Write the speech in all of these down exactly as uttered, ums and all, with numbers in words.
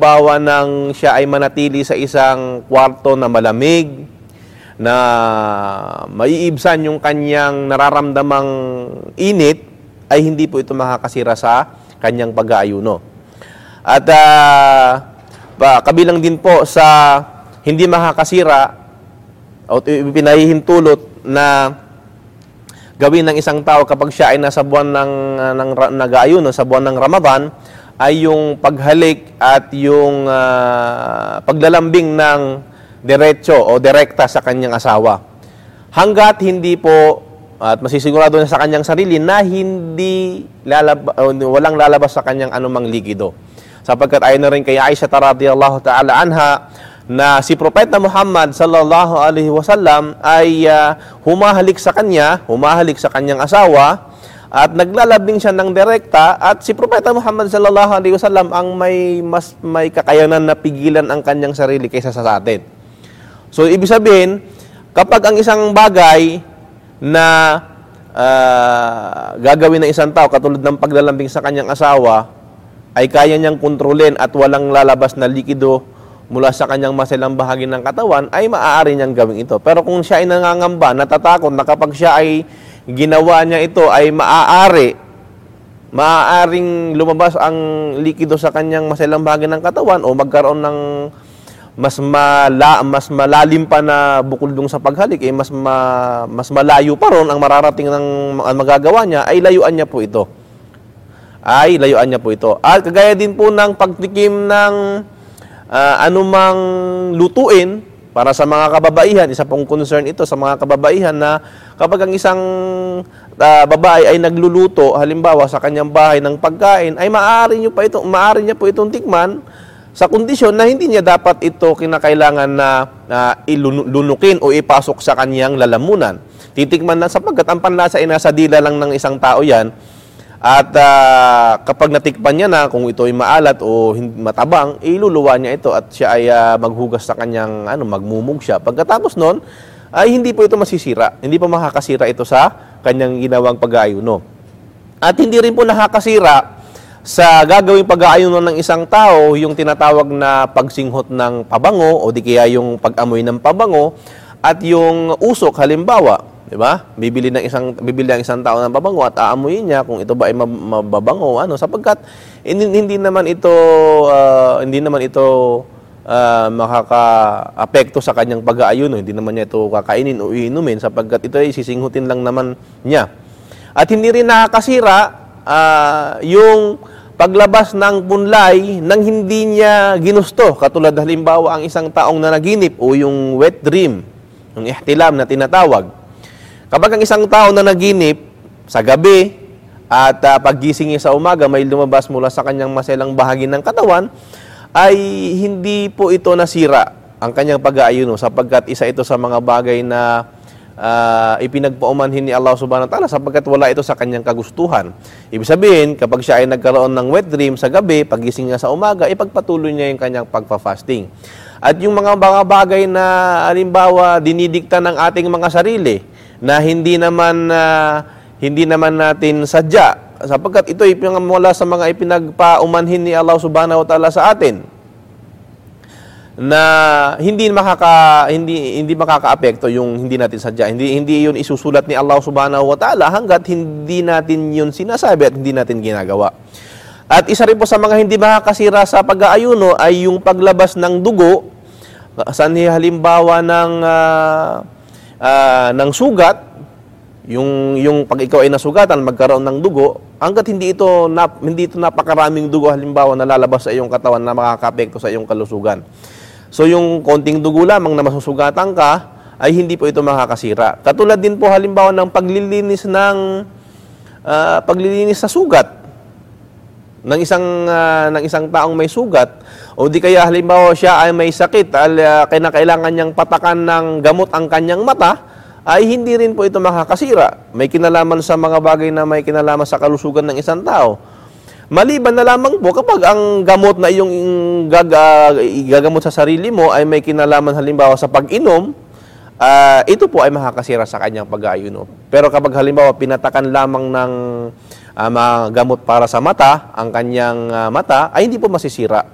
halimbawa ng siya ay manatili sa isang kwarto na malamig, na maiibsan yung kanyang nararamdamang init, ay hindi po ito makakasira sa kanyang pag-aayuno. At uh, pa, kabilang din po sa hindi makakasira o pinahihintulot na gawin ng isang tao kapag siya ay nasa buwan ng, ng nag-aayuno, sa buwan ng Ramadan, ay yung paghalik at yung uh, paglalambing ng diretso o direkta sa kanyang asawa. Hanggat hindi po, at masisigurado na sa kanyang sarili na hindi lalab walang lalabas sa kanyang anumang likido. Sapagkat ayon na rin kay Aisha radhiyallahu ta'ala anha, na si Propeta Muhammad sallallahu alaihi wasallam ay uh, humahalik sa kanya, humahalik sa kanyang asawa, at naglalabing siya ng direkta, at si Propeta Muhammad sallallahu alaihi wasallam ang may mas may kakayanan na pigilan ang kanyang sarili kaysa sa atin. So ibig sabihin, kapag ang isang bagay na uh, gagawin ng isang tao katulad ng paglalambing sa kanyang asawa ay kaya niyang kontrolin at walang lalabas na likido mula sa kanyang maselang bahagi ng katawan, ay maaari niyang gawin ito. Pero kung siya ay nangangamba, natatakot na kapag siya ay ginawa niya ito ay maaari, maaaring lumabas ang likido sa kanyang maselang bahagi ng katawan o magkaroon ng mas mala, mas malalim pa na bukol dung sa paghalik, eh, mas ma, mas malayo pa ron ang mararating ng ang magagawa niya, ay layuan niya po ito. Ay layuan niya po ito. At kagaya din po ng pagtikim ng Uh, anumang lutuin para sa mga kababaihan, isa pong concern ito sa mga kababaihan, na kapag ang isang uh, babae ay nagluluto halimbawa sa kanyang bahay ng pagkain, ay maaari niyo pa ito, maaari niya po itong tikman sa kondisyon na hindi niya dapat ito kinakailangan na uh, ilunukin o ipasok sa kanyang lalamunan. Titikman na sapagkat ang panlasa ay nasa dila lang ng isang tao yan. At uh, kapag natikpan niya na kung ito ay maalat o matabang, iluluwa niya ito at siya ay uh, maghugas sa kanyang, ano, magmumug siya. Pagkatapos nun, ay hindi po ito masisira. Hindi pa makakasira ito sa kanyang ginawang pag-aayuno. At hindi rin po nakakasira sa gagawing pag-aayuno ng isang tao yung tinatawag na pagsinghot ng pabango o di kaya yung pag-amoy ng pabango at yung usok halimbawa. Diba? Bibili ng isang bibili ang isang tao ng pabango at aamuyin niya kung ito ba ay mababango, ano, sapagkat hindi, hindi naman ito uh, hindi naman ito uh, makaka-apekto sa kanyang pag-aayuno, hindi naman niya ito kakainin o iinumin sapagkat ito ay sisinghutin lang naman niya. At hindi rin nakakasira uh, yung paglabas ng punlay nang hindi niya ginusto, katulad halimbawa ang isang taong nanaginip o yung wet dream, yung ihtilam na tinatawag. Kapag ang isang tao na naginip sa gabi at uh, paggising niya sa umaga may lumabas mula sa kanyang maselang bahagi ng katawan, ay hindi po ito nasira ang kanyang pag-aayuno sapagkat isa ito sa mga bagay na uh, ipinagpaumanhin ni Allah subhanahu wa ta'ala sapagkat wala ito sa kanyang kagustuhan. Ibig sabihin, kapag siya ay nagkaroon ng wet dream sa gabi, paggising niya sa umaga, ipagpatuloy niya yung kanyang pagpa-fasting. At yung mga bagay na halimbawa dinidikta ng ating mga sarili, na hindi naman uh, hindi naman natin sadya sapagkat ito ay mula sa mga ipinagpaumanhin ni Allah subhanahu wa ta'ala sa atin na hindi makaka hindi hindi makakaapekto yung hindi natin sadya, hindi hindi yun isusulat ni Allah subhanahu wa ta'ala hangga't hindi natin yun sinasabi at hindi natin ginagawa. At isa rin po sa mga hindi makakasira sa pag-aayuno ay yung paglabas ng dugo, saan halimbawa ng uh, Uh, ng sugat, yung yung pag ikaw ay nasugatan, magkaroon ng dugo, hangga't hindi ito nap, hindi ito napakaraming dugo halimbawa na lalabas sa iyong katawan na makakaapekto sa iyong kalusugan. So yung konting dugo lamang na masusugatan ka ay hindi po ito makakasira. Katulad din po halimbawa ng paglilinis ng uh, paglilinis sa sugat ng isang uh, ng isang taong may sugat, o di kaya halimbawa siya ay may sakit, uh, kinakailangan niyang patakan ng gamot ang kanyang mata, ay hindi rin po ito makakasira. May kinalaman sa mga bagay na may kinalaman sa kalusugan ng isang tao. Maliban na lamang po kapag ang gamot na iyong gaga, gagamot sa sarili mo ay may kinalaman halimbawa sa pag-inom, uh, ito po ay makakasira sa kanyang pag-aayuno. Pero kapag halimbawa pinatakan lamang ng uh, mga gamot para sa mata, ang kanyang uh, mata, ay hindi po masisira.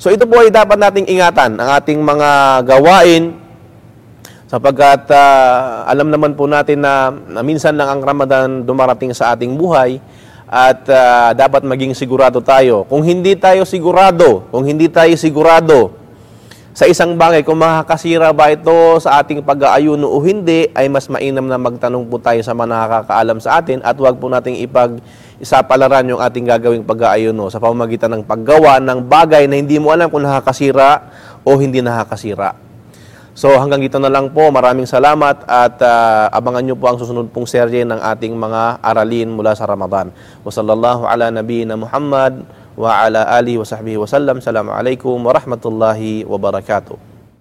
So ito po ay dapat nating ingatan, ang ating mga gawain, sapagkat uh, alam naman po natin na, na minsan lang ang Ramadan dumarating sa ating buhay at uh, dapat maging sigurado tayo. Kung hindi tayo sigurado, kung hindi tayo sigurado sa isang bagay, kung makakasira ba ito sa ating pag-aayuno o hindi, ay mas mainam na magtanong po tayo sa mga nakakaalam sa atin at huwag po nating ipag isapalaran yung ating gagawing pag-aayuno sa pamamagitan ng paggawa ng bagay na hindi mo alam kung nakakasira o hindi nakakasira. So hanggang dito na lang po. Maraming salamat at uh, abangan nyo po ang susunod pong serye ng ating mga aralin mula sa Ramadan. Wa sallallahu ala nabiyina Muhammad wa ala alihi wa sahbihi wa sallam. Assalamualaikum warahmatullahi wabarakatuh.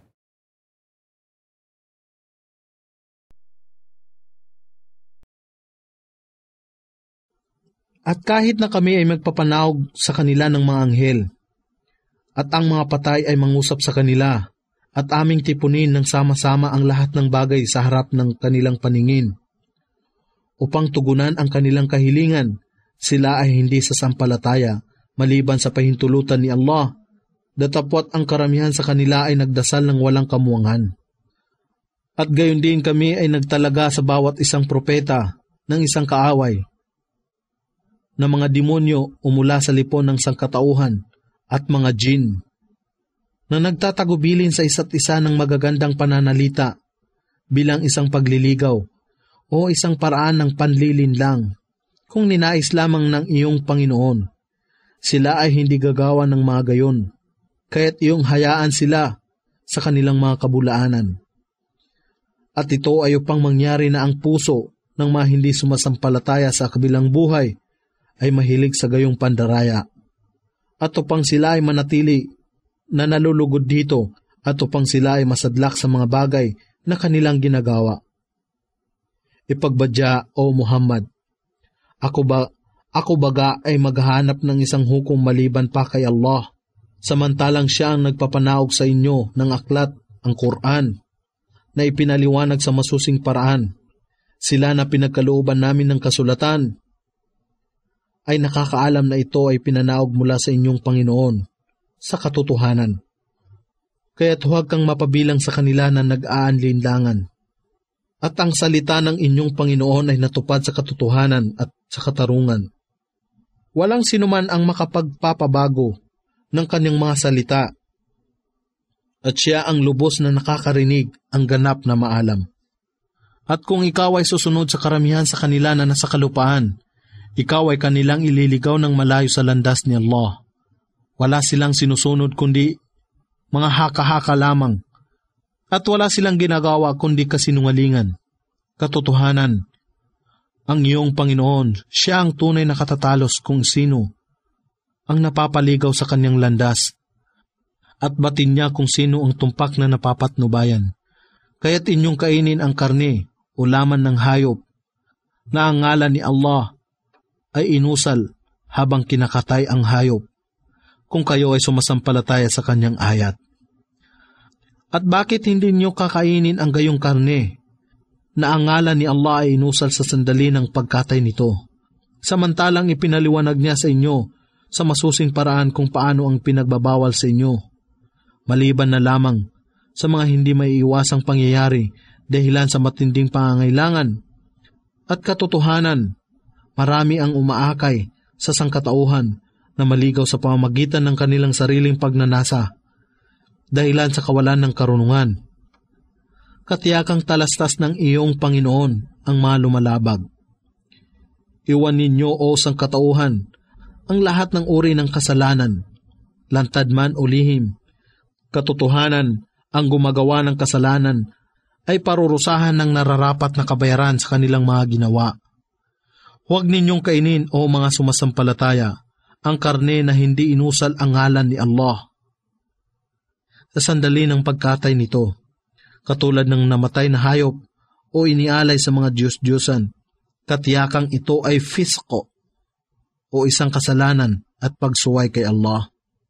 At kahit na kami ay magpapanawag sa kanila ng mga anghel, at ang mga patay ay mangusap sa kanila, at aming tipunin ng sama-sama ang lahat ng bagay sa harap ng kanilang paningin, upang tugunan ang kanilang kahilingan, sila ay hindi sasampalataya, maliban sa pahintulutan ni Allah, datapwat ang karamihan sa kanila ay nagdasal ng walang kamuangan. At gayon din kami ay nagtalaga sa bawat isang propeta ng isang kaaway, na mga demonyo o mula sa lipon ng sangkatauhan at mga jin, na nagtatagubilin sa isa't isa ng magagandang pananalita bilang isang pagliligaw o isang paraan ng panlilinlang, kung ninais lamang ng iyong Panginoon. Sila ay hindi gagawa ng mga gayon, kaya't iyong hayaan sila sa kanilang mga kabulaanan. At ito ay upang mangyari na ang puso ng mga hindi sumasampalataya sa kabilang buhay ay mahilig sa gayong pandaraya, at upang sila ay manatili na nalulugod dito, at upang sila ay masadlak sa mga bagay na kanilang ginagawa. Ipagbadya, O Muhammad, ako ba, ako baga ay maghahanap ng isang hukom maliban pa kay Allah, samantalang siya ang nagpapanaog sa inyo ng aklat, ang Quran, na ipinaliwanag sa masusing paraan. Sila na pinagkalooban namin ng kasulatan ay nakakaalam na ito ay pinanaog mula sa inyong Panginoon sa katotohanan. Kaya't huwag kang mapabilang sa kanila na nag-aanlinlangan. At ang salita ng inyong Panginoon ay natupad sa katotohanan at sa katarungan. Walang sinuman ang makapagpapabago ng kanyang mga salita, at siya ang lubos na nakakarinig, ang ganap na maalam. At kung ikaw ay susunod sa karamihan sa kanila na nasa kalupaan, ikaw ay kanilang ililigaw ng malayo sa landas ni Allah. Wala silang sinusunod kundi mga haka-haka lamang, at wala silang ginagawa kundi kasinungalingan. Katotohanan, ang iyong Panginoon, siya ang tunay na katatalos kung sino ang napapaligaw sa kanyang landas, at batin niya kung sino ang tumpak na napapatnubayan. Kaya't inyong kainin ang karne o laman ng hayop na ang ngalan ni Allah ay inusal habang kinakatay ang hayop, kung kayo ay sumasampalataya sa kanyang ayat. At bakit hindi niyo kakainin ang gayong karne na ang ngalan ni Allah ay inusal sa sandali ng pagkatay nito, samantalang ipinaliwanag niya sa inyo sa masusing paraan kung paano ang pinagbabawal sa inyo, maliban na lamang sa mga hindi maiiwasang pangyayari dahilan sa matinding pangangailangan. At katotohanan, marami ang umaakay sa sangkatauhan na maligaw sa pamamagitan ng kanilang sariling pagnanasa dahilan sa kawalan ng karunungan. Katiyakang talastas ng iyong Panginoon ang mga lumalabag. Iwan ninyo, o sangkatauhan, ang lahat ng uri ng kasalanan, lantad man o lihim. Katotohanan, ang gumagawa ng kasalanan ay parurusahan ng nararapat na kabayaran sa kanilang mga ginawa. Huwag ninyong kainin, o mga sumasampalataya, ang karne na hindi inusal ang ngalan ni Allah. Sa sandali ng pagkatay nito, katulad ng namatay na hayop o inialay sa mga Diyos-Diyosan, katiyakang ito ay fisko o isang kasalanan at pagsuway kay Allah.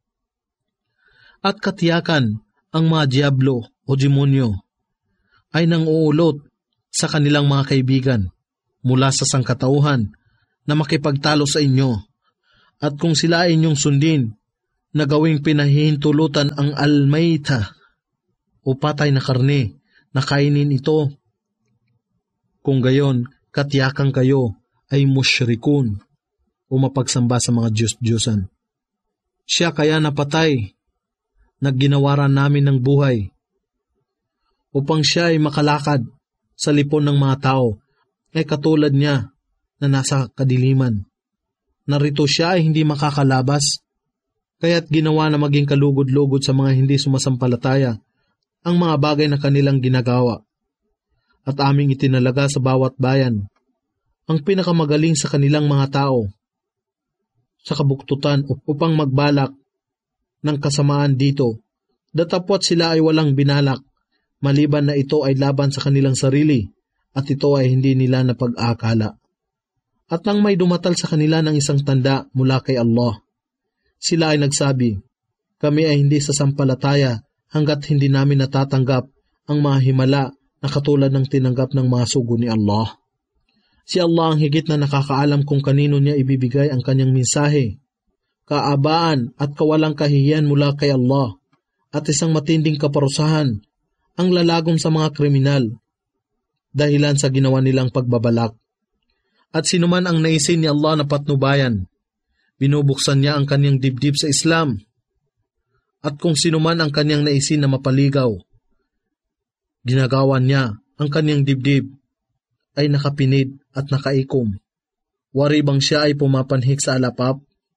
At katiyakan, ang mga diablo o demonyo ay nang-uulot sa kanilang mga kaibigan mula sa sangkatauhan na makipagtalo sa inyo, at kung sila ay inyong sundin, na gawing pinahihintulutan ang almayta o patay na karne na kainin ito. Kung gayon, katiyakan kayo ay musyrikun o mapagsamba sa mga Diyos-Diyosan. Siya kaya napatay, nagginawaran namin ng buhay, upang siya ay makalakad sa lipon ng mga tao, ay katulad niya na nasa kadiliman. Narito siya ay hindi makakalabas, kaya't ginawa na maging kalugod-lugod sa mga hindi sumasampalataya ang mga bagay na kanilang ginagawa. At aming itinalaga sa bawat bayan ang pinakamagaling sa kanilang mga tao sa kabuktutan upang magbalak ng kasamaan dito, datapwat sila ay walang binalak, maliban na ito ay laban sa kanilang sarili at ito ay hindi nila napag-aakala. At nang may dumatal sa kanila ng isang tanda mula kay Allah, sila ay nagsabi, kami ay hindi sasampalataya hanggat hindi namin natatanggap ang mga himala na katulad ng tinanggap ng mga sugo ni Allah. Si Allah ang higit na nakakaalam kung kanino niya ibibigay ang kanyang mensahe. Kaabaan at kawalang kahihiyan mula kay Allah at isang matinding kaparusahan ang lalagom sa mga kriminal dahilan sa ginawa nilang pagbabalak. At sinuman ang naisin ni Allah na patnubayan, binubuksan niya ang kanyang dibdib sa Islam. At kung sinuman ang kanyang naisin na mapaligaw, ginagawan niya ang kanyang dibdib ay nakapinid at nakaikom. Wari bang siya ay pumapanhik sa alapap?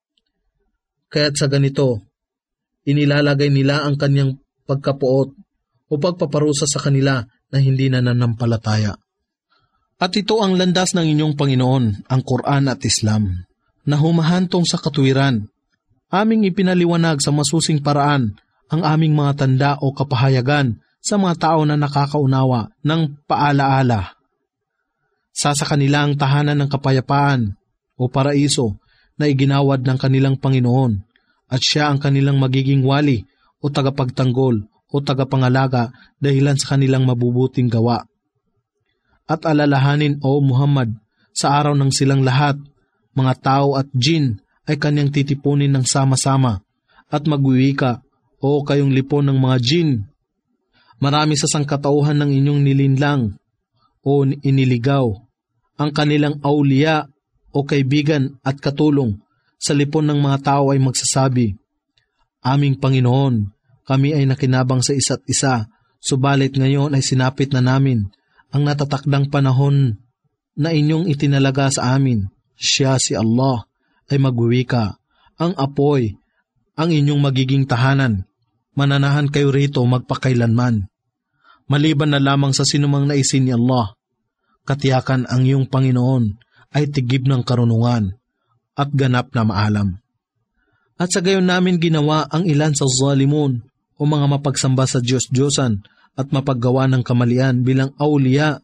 Kaya't sa ganito, inilalagay nila ang kanyang pagkapuot o pagpaparusa sa kanila na hindi na nanampalataya. At ito ang landas ng inyong Panginoon, ang Quran at Islam, na humahantong sa katuwiran. Aming ipinaliwanag sa masusing paraan ang aming mga tanda o kapahayagan sa mga tao na nakakaunawa ng paalaala. Sa sa kanilang tahanan ng kapayapaan o paraiso na iginawad ng kanilang Panginoon, at siya ang kanilang magiging wali o tagapagtanggol o tagapangalaga dahilan sa kanilang mabubuting gawa. At alalahanin, o Muhammad, sa araw ng silang lahat, mga tao at jin ay kanyang titipunin ng sama-sama at magwiwika, o kayong lipon ng mga jin. Marami sa sangkatauhan ng inyong nilinlang o iniligaw ang kanilang auliya o kaibigan at katulong sa lipon ng mga tao ay magsasabi, aming Panginoon, kami ay nakinabang sa isa't isa, subalit ngayon ay sinapit na namin ang natatakdang panahon na inyong itinalaga sa amin. Siya si Allah ay magwiwika, ang apoy, ang inyong magiging tahanan. Mananahan kayo rito magpakailanman. Maliban na lamang sa sinumang naisin ni Allah, katiyakan ang iyong Panginoon ay tigib ng karunungan at ganap na maalam. At sa gayon namin ginawa ang ilan sa zalimun o mga mapagsamba sa Diyos-Diyosan at mapaggawa ng kamalian bilang auliya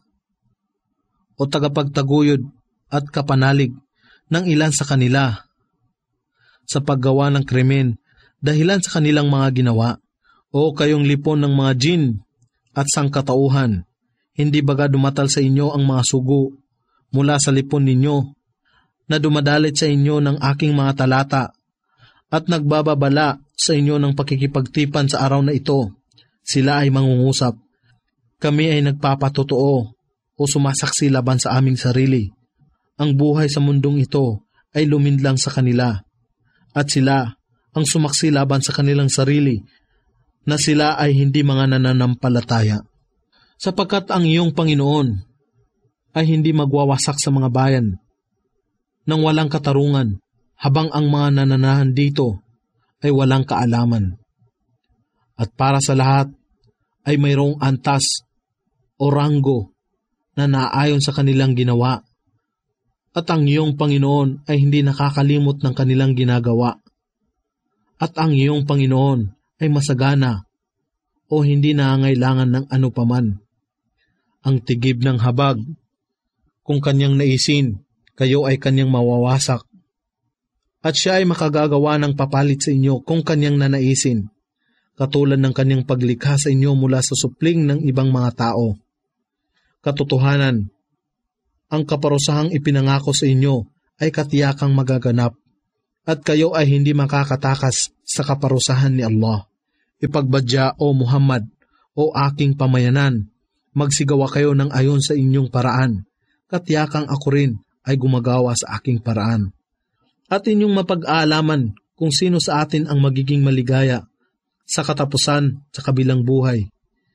o tagapagtaguyod at kapanalig ng ilan sa kanila sa paggawa ng krimen dahilan sa kanilang mga ginawa. O kayong lipon ng mga jin at sangkatauhan, hindi baga dumatal sa inyo ang mga sugo mula sa lipon ninyo na dumadalit sa inyo ng aking mga talata at nagbababala sa inyo ng pakikipagtipan sa araw na ito. Sila ay mangungusap. Kami ay nagpapatotoo o sumasaksi laban sa aming sarili. Ang buhay sa mundong ito ay luminlang sa kanila at sila ang sumaksi laban sa kanilang sarili na sila ay hindi mga nananampalataya. Sapagkat ang iyong Panginoon ay hindi magwawasak sa mga bayan nang walang katarungan, habang ang mga nananahan dito ay walang kaalaman. At para sa lahat ay mayroong antas o ranggo na naayon sa kanilang ginawa. At ang iyong Panginoon ay hindi nakakalimot ng kanilang ginagawa. At ang iyong Panginoon ay masagana o hindi nangangailangan ng ano paman. Ang tigib ng habag, kung kanyang naisin, kayo ay kanyang mawawasak. At siya ay makagagawa ng papalit sa inyo kung kanyang nanaisin, katulad ng kanyang paglikha sa inyo mula sa supling ng ibang mga tao. Katotohanan, ang kaparusahang ipinangako sa inyo ay katiyakang magaganap. at kayo ay hindi makakatakas sa kaparusahan ni Allah. Ipagbadya, O Muhammad, o aking pamayanan, magsigawa kayo ng ayon sa inyong paraan, katiyakang ako rin ay gumagawa sa aking paraan. At inyong mapag-aalaman kung sino sa atin ang magiging maligaya sa katapusan sa kabilang buhay.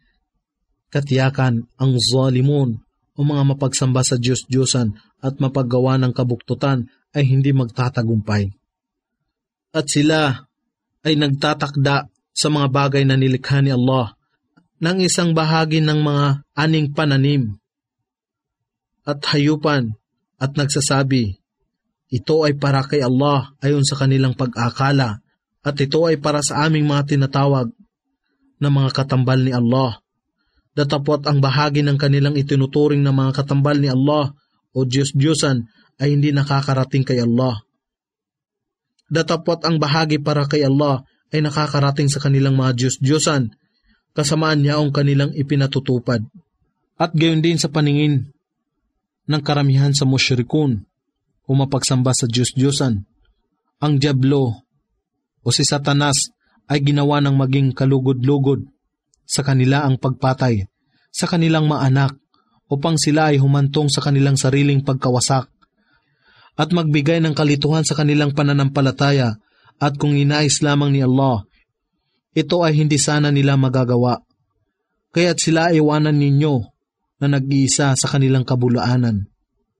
Katiyakan ang zalimun o mga mapagsamba sa Diyos-Diyosan at mapaggawa ng kabuktutan ay hindi magtatagumpay. At sila ay nagtatakda sa mga bagay na nilikha ni Allah ng isang bahagi ng mga aning pananim at hayupan at nagsasabi, ito ay para kay Allah ayon sa kanilang pag-akala at ito ay para sa aming mga tinatawag na mga katambal ni Allah. Datapot ang bahagi ng kanilang itinuturing na mga katambal ni Allah o Diyos-Diyosan ay hindi nakakarating kay Allah. Datapot ang bahagi para kay Allah ay nakakarating sa kanilang mga Diyos-Diyosan, kasamaan niya ang kanilang ipinatutupad. At gayon din sa paningin ng karamihan sa musyrikun o mapagsamba sa Diyos-Diyosan. Ang Diablo o si Satanas ay ginawa ng maging kalugod-lugod sa kanila ang pagpatay sa kanilang mga anak upang sila ay humantong sa kanilang sariling pagkawasak at magbigay ng kalituhan sa kanilang pananampalataya, at kung inais lamang ni Allah, ito ay hindi sana nila magagawa. Kaya't sila ay iwanan ninyo na nag-iisa sa kanilang kabulaanan.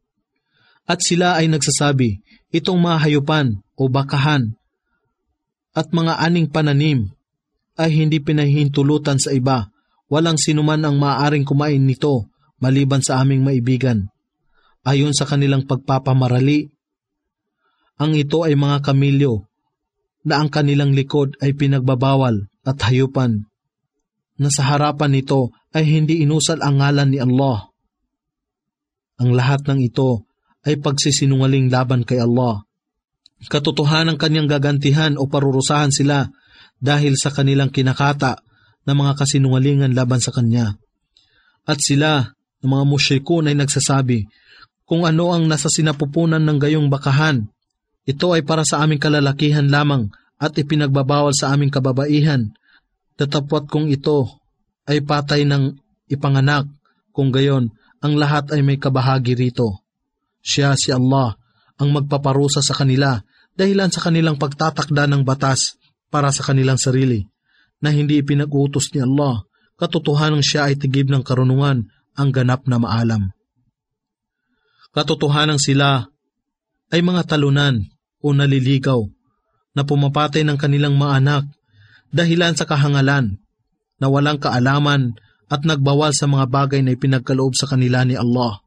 At sila ay nagsasabi, itong mga hayupan o bakahan at mga aning pananim ay hindi pinahihintulutan sa iba. Walang sinuman ang maaaring kumain nito maliban sa aming maibigan. Ayon sa kanilang pagpapamarali, ang ito ay mga kamilyo na ang kanilang likod ay pinagbabawal at hayupan, na sa harapan nito ay hindi inusal ang ngalan ni Allah. Ang lahat ng ito ay pagsisinungaling laban kay Allah. Katotohanan kanyang gagantihan o parurusahan sila dahil sa kanilang kinakata na mga kasinungalingan laban sa kanya. At sila, ng mga musyrikun, ay nagsasabi, kung ano ang nasa sinapupunan ng gayong bakahan, ito ay para sa aming kalalakihan lamang at ipinagbabawal sa aming kababaihan. Datapwat kung ito ay patay ng ipanganak, kung gayon, ang lahat ay may kabahagi rito. Siya, si Allah, ang magpaparusa sa kanila dahilan sa kanilang pagtatakda ng batas para sa kanilang sarili, na hindi ipinag-utos ni Allah. Katotohanan siya ay tigib ng karunungan, ang ganap na maalam. Katotohanan sila ay mga talunan o naliligaw na pumapatay ng kanilang mga anak dahilan sa kahangalan, na walang kaalaman at nagbawal sa mga bagay na ipinagkaloob sa kanila ni Allah,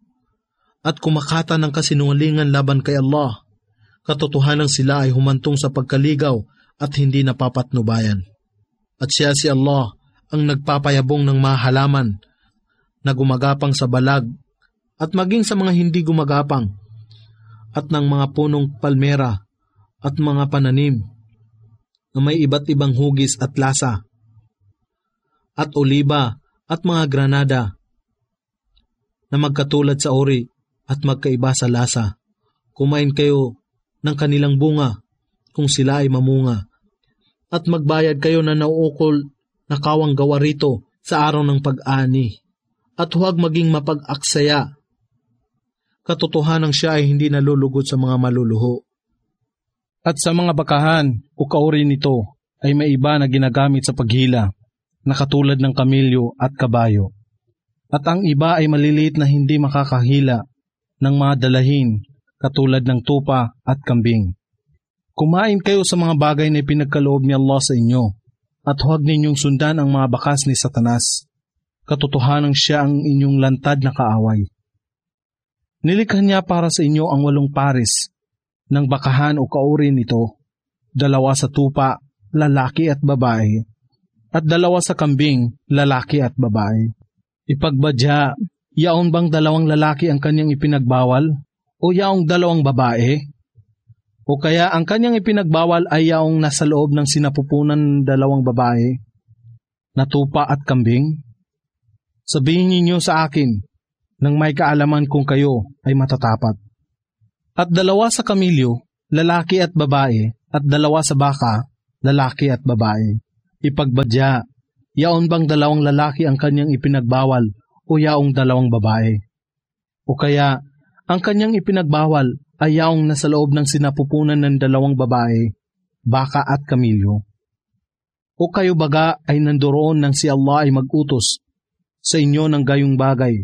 at kumakata ng kasinungalingan laban kay Allah. Katotohanan sila ay humantong sa pagkaligaw at hindi napapatnubayan. At siya, si Allah, ang nagpapayabong ng mga halaman na gumagapang sa balag at maging sa mga hindi gumagapang, at ng mga punong palmera at mga pananim na may iba't ibang hugis at lasa, at oliba at mga granada na magkatulad sa uri at magkaiba sa lasa. Kumain kayo ng kanilang bunga kung sila ay mamunga, at magbayad kayo na nauukol na kawang gawa rito sa araw ng pag-ani, at huwag maging mapag-aksaya. Katotohanan siya ay hindi nalulugod sa mga maluluho. At sa mga bakahan o kauri nito ay may iba na ginagamit sa paghila, na katulad ng kamilyo at kabayo. At ang iba ay maliliit na hindi makakahila ng mga dalahin, katulad ng tupa at kambing. Kumain kayo sa mga bagay na ipinagkaloob ni Allah sa inyo, at huwag ninyong sundan ang mga bakas ni Satanas. Katotohanan siya ang inyong lantad na kaaway. Nilikha niya para sa inyo ang walong pares ng bakahan o kauri nito, dalawa sa tupa, lalaki at babae, at dalawa sa kambing, lalaki at babae. Ipagbadya, yaon bang dalawang lalaki ang kanyang ipinagbawal, o yaong dalawang babae? O kaya ang kanyang ipinagbawal ay yaong nasa loob ng sinapupunan ng dalawang babae, na tupa at kambing? Sabihin ninyo sa akin, nang may kaalaman kung kayo ay matatapat. At dalawa sa kamilyo, lalaki at babae, at dalawa sa baka, lalaki at babae. Ipagbadya, yaon bang dalawang lalaki ang kanyang ipinagbawal o yaong dalawang babae? O kaya, ang kanyang ipinagbawal ay yaong nasa loob ng sinapupunan ng dalawang babae, baka at kamilyo? O kayo baga ay nandoon nang si Allah ay mag-utos sa inyo ng gayong bagay?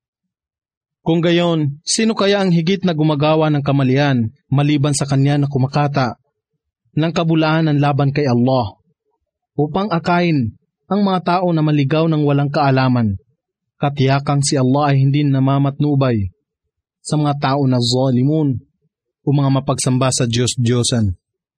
Kung gayon, sino kaya ang higit na gumagawa ng kamalian maliban sa kanya na kumakata ng kabulaan ng laban kay Allah upang akayin ang mga tao na maligaw ng walang kaalaman, katiyakang si Allah ay hindi namamatnubay sa mga tao na zalimun o mga mapagsamba sa Diyos-Diyosan.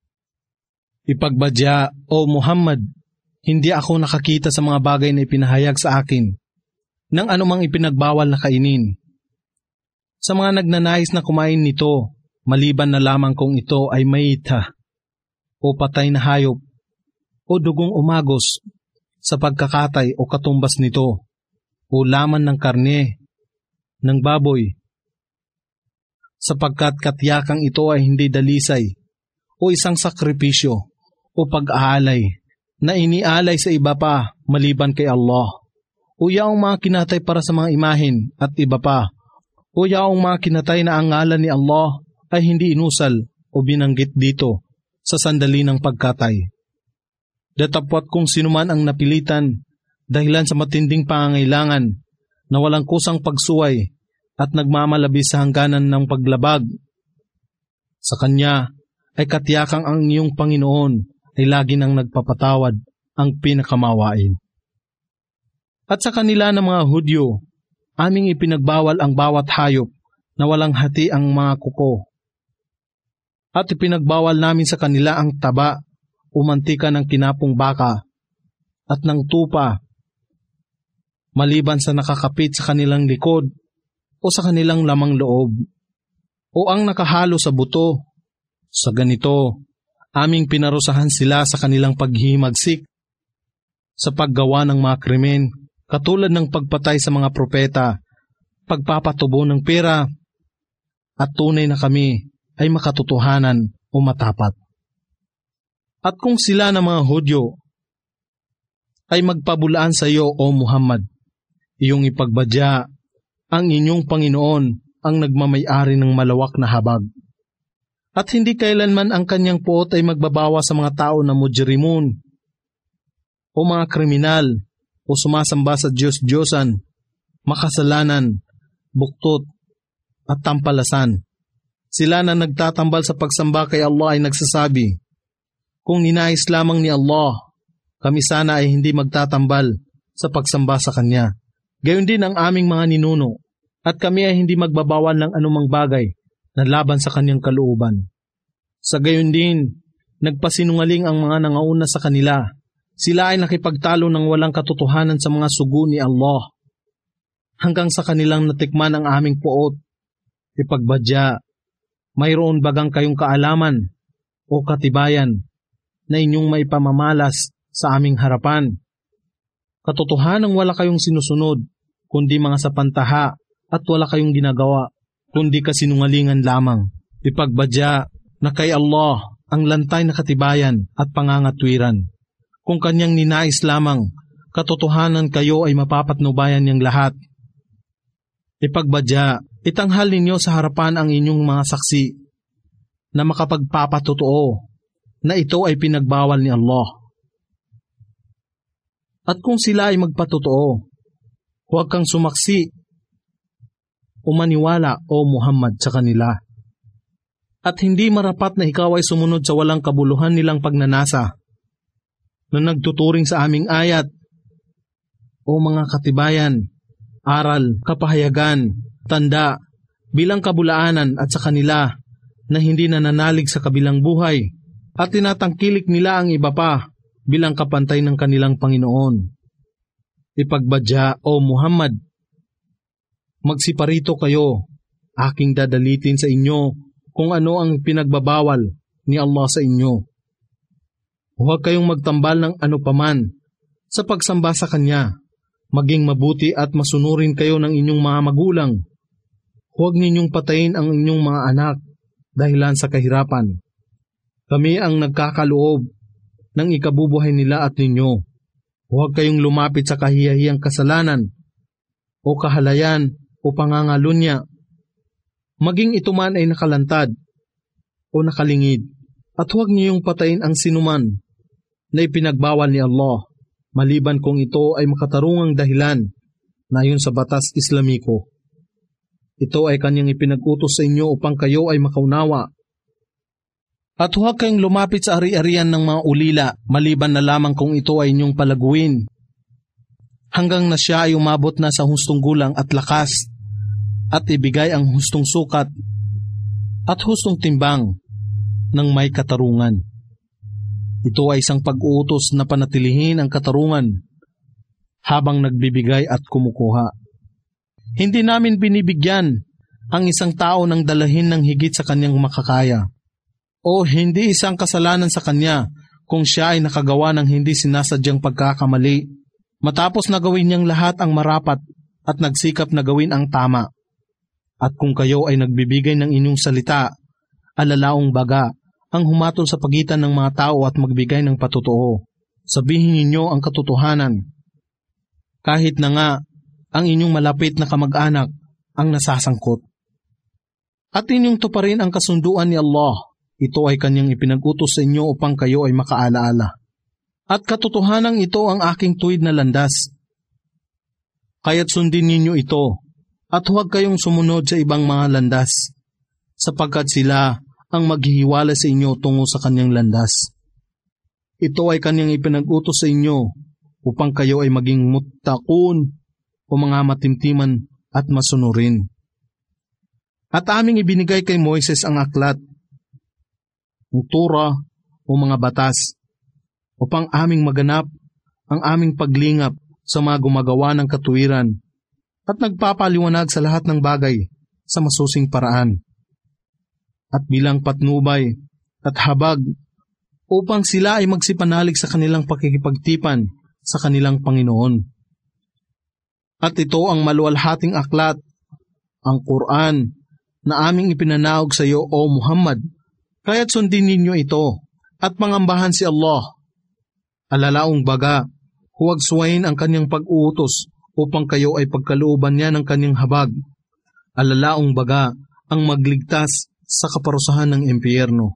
Ipagbadya, O Muhammad, hindi ako nakakita sa mga bagay na ipinahayag sa akin ng anumang ipinagbawal na kainin. Sa mga nagnanais na kumain nito, maliban na lamang kung ito ay mayita o patay na hayop o dugong umagos sa pagkakatay o katumbas nito o laman ng karne ng baboy, sapagkat katiyakang ito ay hindi dalisay o isang sakripisyo o pag-aalay na inialay sa iba pa maliban kay Allah, o yaong mga kinatay para sa mga imahin at iba pa, o yaong mga kinatay na ang ngalan ni Allah ay hindi inusal o binanggit dito sa sandali ng pagkatay. Datapwat kung sinuman ang napilitan dahilan sa matinding pangangailangan na walang kusang pagsuway at nagmamalabis sa hangganan ng paglabag sa Kanya, ay katiyakang ang iyong Panginoon ay lagi nang nagpapatawad, ang pinakamawain. At sa kanila ng mga Hudyo, aming ipinagbawal ang bawat hayop na walang hati ang mga kuko. At ipinagbawal namin sa kanila ang taba o mantika ng kinapong baka at ng tupa, maliban sa nakakapit sa kanilang likod o sa kanilang lamang loob, o ang nakahalo sa buto. Sa ganito, aming pinarusahan sila sa kanilang paghihimagsik sa paggawa ng mga krimen, katulad ng pagpatay sa mga propeta, pagpapatubo ng pera, at tunay na kami ay makatotohanan o matapat. At kung sila ng mga Hudyo ay magpabulaan sa iyo, O Muhammad, iyong ipagbadya, ang inyong Panginoon ang nagmamay-ari ng malawak na habag. At hindi kailanman ang kanyang puot ay magbabawa sa mga tao na mujrimun o mga kriminal o sumasamba sa Diyos-Diyosan, makasalanan, buktot at tampalasan. Sila na nagtatambal sa pagsamba kay Allah ay nagsasabi, kung ninais lamang ni Allah, kami sana ay hindi magtatambal sa pagsamba sa Kanya. Gayon din ang aming mga ninuno, at kami ay hindi magbabawal ng anumang bagay na laban sa Kanyang kalooban. Sa gayon din, nagpasinungaling ang mga nangauna sa kanila. Sila ay nakipagtalo ng walang katotohanan sa mga sugo ni Allah, hanggang sa kanilang natikman ang aming puot. Ipagbadya, mayroon bagang kayong kaalaman o katibayan na inyong maipamamalas sa aming harapan? Katotohanang wala kayong sinusunod, kundi mga sapantaha, at wala kayong ginagawa, kundi kasinungalingan lamang. Ipagbadya na kay Allah ang lantay na katibayan at pangangatwiran. Kung Kanyang ninais lamang, katotohanan kayo ay mapapatnubayan niyang lahat. Ipagbadya, itanghal ninyo sa harapan ang inyong mga saksi na makapagpapatotoo na ito ay pinagbawal ni Allah. At kung sila ay magpatotoo, huwag kang sumaksi o maniwala, O Muhammad, sa kanila. At hindi marapat na ikaw ay sumunod sa walang kabuluhan nilang pagnanasa na nagtuturing sa aming ayat o mga katibayan, aral, kapahayagan, tanda, bilang kabulaanan at sa kanila na hindi nananalig sa kabilang buhay at tinatangkilik nila ang iba pa bilang kapantay ng kanilang Panginoon. Ipagbadya, O Muhammad, magsiparito kayo, aking dadalitin sa inyo kung ano ang pinagbabawal ni Allah sa inyo. Huwag kayong magtambal ng ano paman sa pagsamba sa Kanya. Maging mabuti at masunurin kayo ng inyong mga magulang. Huwag ninyong patayin ang inyong mga anak dahilan sa kahirapan. Kami ang nagkakaloob ng ikabubuhay nila at ninyo. Huwag kayong lumapit sa kahiyahiyang kasalanan o kahalayan o pangangalunya. Maging ito man ay nakalantad o nakalingid. At huwag niyong patayin ang sinuman na ipinagbawal ni Allah, maliban kung ito ay makatarungang dahilan na ayon sa batas Islamiko. Ito ay kanyang ipinag-utos sa inyo upang kayo ay makaunawa. At huwag kayong lumapit sa ari-arian ng mga ulila, maliban na lamang kung ito ay inyong palaguin, hanggang na siya ay umabot na sa hustong gulang at lakas, at ibigay ang hustong sukat at hustong timbang ng may katarungan. Ito ay isang pag-uutos na panatilihin ang katarungan habang nagbibigay at kumukuha. Hindi namin binibigyan ang isang tao ng dalahin ng higit sa kanyang makakaya, o hindi isang kasalanan sa kanya kung siya ay nakagawa ng hindi sinasadyang pagkakamali, matapos na gawin niyang lahat ang marapat at nagsikap na gawin ang tama. At kung kayo ay nagbibigay ng inyong salita, alalaong baga ang humatol sa pagitan ng mga tao at magbigay ng patotoo. Sabihin ninyo ang katotohanan. Kahit na nga ang inyong malapit na kamag-anak ang nasasangkot. At inyong tuparin ang kasunduan ni Allah. Ito ay kanyang ipinag-utos sa inyo upang kayo ay makaalaala. At katotohanan ito ang aking tuwid na landas. Kaya't sundin ninyo ito, at huwag kayong sumunod sa ibang mga landas, sapagkat sila ang maghihiwala sa inyo tungo sa kanyang landas. Ito ay kanyang ipinag-utos sa inyo upang kayo ay maging muttaqun o mga matimtiman at masunurin. At aming ibinigay kay Moises ang aklat, ang Torah o mga batas, upang aming maganap ang aming paglingap sa mga gumagawa ng katuwiran at nagpapaliwanag sa lahat ng bagay sa masusing paraan. At bilang patnubay at habag upang sila ay magsipanalig sa kanilang pakikipagtipan sa kanilang Panginoon. At ito ang maluwalhating aklat, ang Quran, na aming ipinanaog sa iyo, O Muhammad. Kaya't sundin ninyo ito at pangambahan si Allah. Alalaong baga, huwag suwayin ang kanyang pag-uutos upang kayo ay pagkalooban niya ng kanyang habag. Alalaong baga, ang magligtas sa kaparusahan ng impyerno.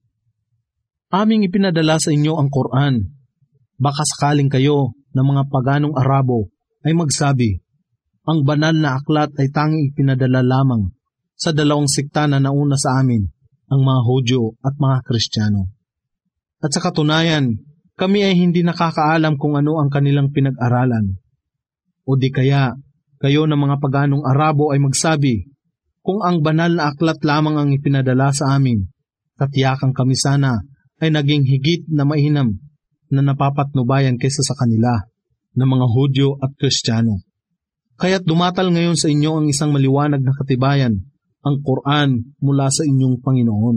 Aming ipinadala sa inyo ang Quran. Baka sakaling kayo ng mga paganong Arabo ay magsabi, ang banal na aklat ay tanging ipinadala lamang sa dalawang sikta na nauna sa amin, ang mga Hudyo at mga Kristiyano. At sa katunayan, kami ay hindi nakakaalam kung ano ang kanilang pinag-aralan. O di kaya, kayo ng mga paganong Arabo ay magsabi, kung ang banal na aklat lamang ang ipinadala sa amin, katiyakan kami sana ay naging higit na mainam na napapatnubayan kaysa sa kanila ng mga Hudyo at Kristiyano. Kaya't dumatal ngayon sa inyo ang isang maliwanag na katibayan, ang Quran mula sa inyong Panginoon.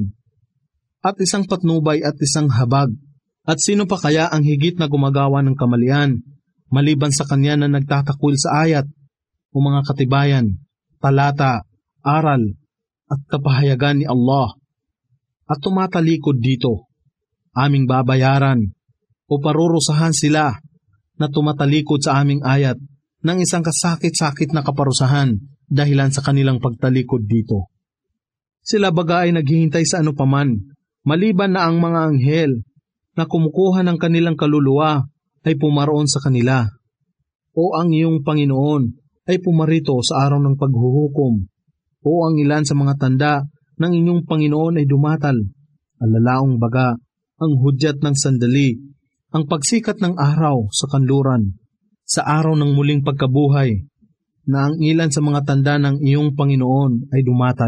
At isang patnubay at isang habag. At sino pa kaya ang higit na gumagawa ng kamalian, maliban sa kanya na nagtatakwil sa ayat o mga katibayan, talata, aral, at kapahayagan ni Allah, at tumatalikod dito, aming babayaran o parurusahan sila na tumatalikod sa aming ayat ng isang kasakit-sakit na kaparusahan dahilan sa kanilang pagtalikod dito. Sila baga ay naghihintay sa ano paman, maliban na ang mga anghel na kumukuha ng kanilang kaluluwa ay pumaroon sa kanila, o ang iyong Panginoon ay pumarito sa araw ng paghuhukom, o ang ilan sa mga tanda ng inyong Panginoon ay dumatal. Alalaong baga, ang hudyat ng sandali, ang pagsikat ng araw sa kanluran, sa araw ng muling pagkabuhay, na ang ilan sa mga tanda ng iyong Panginoon ay dumatal.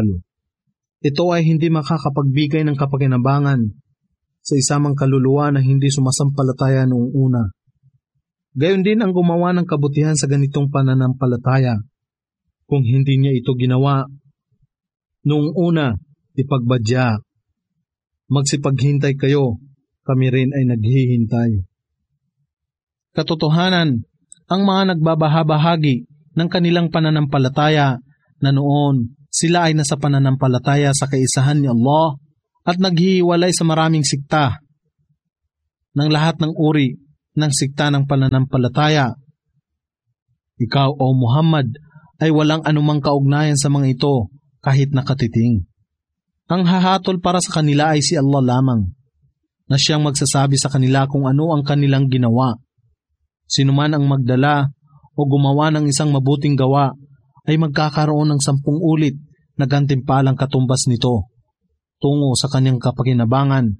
Ito ay hindi makakapagbigay ng kapakinabangan sa isamang kaluluwa na hindi sumasampalataya noong una. Gayon din ang gumawa ng kabutihan sa ganitong pananampalataya. Kung hindi niya ito ginawa noong una, ipagbadya. Magsipaghintay kayo, kami rin ay naghihintay. Katotohanan, ang mga nagbabahabahagi ng kanilang pananampalataya na noon Sila ay nasa pananampalataya sa kaisahan ni Allah at naghihiwalay sa maraming sikta ng lahat ng uri ng sikta ng pananampalataya. Ikaw, O Muhammad, ay walang anumang kaugnayan sa mga ito kahit nakatiting. Ang hahatol para sa kanila ay si Allah lamang, na siyang magsasabi sa kanila kung ano ang kanilang ginawa. Sinuman ang magdala o gumawa ng isang mabuting gawa ay magkakaroon ng sampung ulit na gantimpalang katumbas nito tungo sa kanyang kapakinabangan.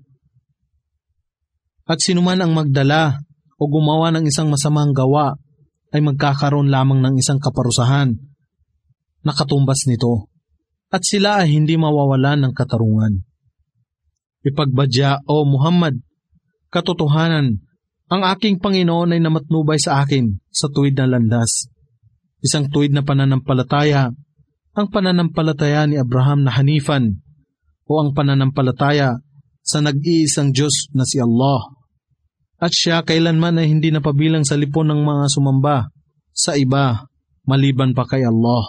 At sinuman ang magdala o gumawa ng isang masamang gawa ay magkakaroon lamang ng isang kaparusahan na katumbas nito, at sila ay hindi mawawalan ng katarungan. Ipagbadya, O Muhammad, katotohanan, ang aking Panginoon ay namatnubay sa akin sa tuwid na landas. Isang tuwid na pananampalataya, ang pananampalataya ni Abraham na Hanifan, o ang pananampalataya sa nag-iisang Diyos na si Allah. At siya kailanman ay hindi napabilang sa lipon ng mga sumamba sa iba maliban pa kay Allah.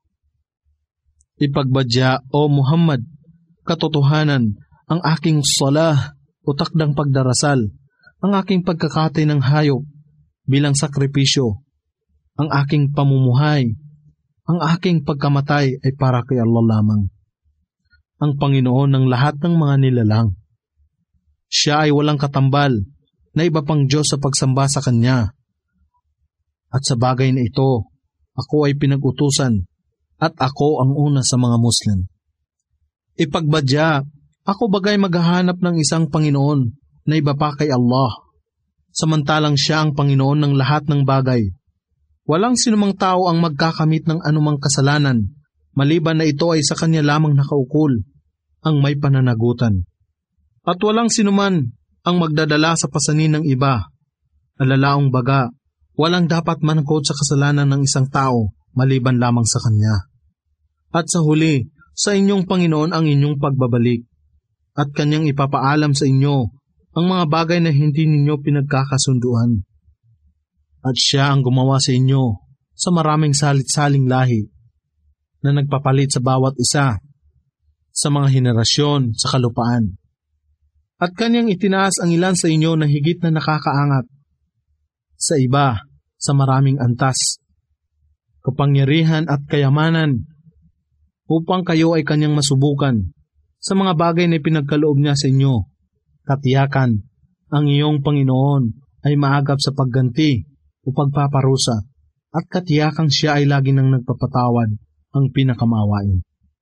Ipagbadya, O Muhammad, katotohanan, ang aking salah o takdang pagdarasal, ang aking pagkakatay ng hayop bilang sakripisyo, ang aking pamumuhay, ang aking pagkamatay ay para kay Allah lamang, ang Panginoon ng lahat ng mga nilalang. Siya ay walang katambal na iba pang Diyos sa pagsamba sa Kanya. At sa bagay na ito, ako ay pinag-utusan at ako ang una sa mga Muslim. Ipagbadya, ako bagay maghahanap ng isang Panginoon na iba pa kay Allah, samantalang siya ang Panginoon ng lahat ng bagay. Walang sinumang tao ang magkakamit ng anumang kasalanan, maliban na ito ay sa Kanya lamang nakaukol, ang may pananagutan. At walang sinuman ang magdadala sa pasanin ng iba. Alalaong baga, walang dapat manakot sa kasalanan ng isang tao, maliban lamang sa Kanya. At sa huli, sa inyong Panginoon ang inyong pagbabalik, at Kanyang ipapaalam sa inyo ang mga bagay na hindi ninyo pinagkakasunduan. At siya ang gumawa sa inyo sa maraming salit-saling lahi na nagpapalit sa bawat isa sa mga henerasyon sa kalupaan. At Kanyang itinaas ang ilan sa inyo na higit na nakakaangat sa iba sa maraming antas, kapangyarihan at kayamanan upang kayo ay Kanyang masubukan sa mga bagay na pinagkaloob niya sa inyo. Katiyakan, ang iyong Panginoon ay maagap sa pagganti o pagpaparusa, at katiyakang siya ay lagi nang nagpapatawad, ang pinakamawain.